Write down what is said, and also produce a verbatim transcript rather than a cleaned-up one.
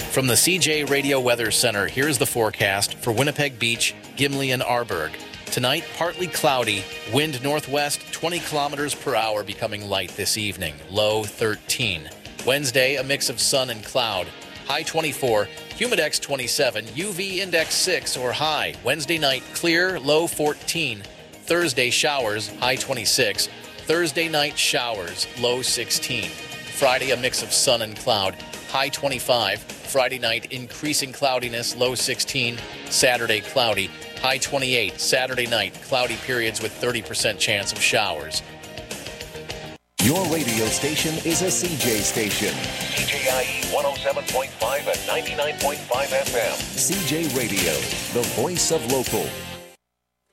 From the C J Radio Weather Center, here's the forecast for Winnipeg Beach, Gimli, and Arborg. Tonight, partly cloudy, wind northwest twenty kilometers per hour, becoming light this evening, low thirteen. Wednesday, a mix of sun and cloud, high twenty-four, humidex twenty-seven, U V index six or high. Wednesday night, clear, low fourteen. Thursday, showers, high twenty-six. Thursday night, showers, low sixteen. Friday, a mix of sun and cloud, high twenty-five. Friday night, increasing cloudiness, low sixteen. Saturday, cloudy, high twenty-eight. Saturday night, cloudy periods with thirty percent chance of showers. Your radio station is a C J station. C J I E one oh seven point five and ninety-nine point five F M. C J Radio, the voice of local.